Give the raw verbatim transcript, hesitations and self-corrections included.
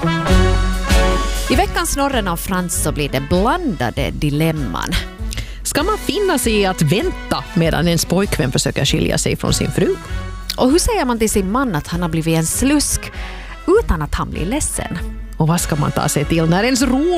I veckans Snorren av Frans så blir det blandade dilemman. Ska man finna sig i att vänta medan ens pojkvän försöker skilja sig från sin fru? Och hur säger man till sin man att han har blivit en slusk utan att han blir ledsen? Och vad ska man ta sig till när ens ro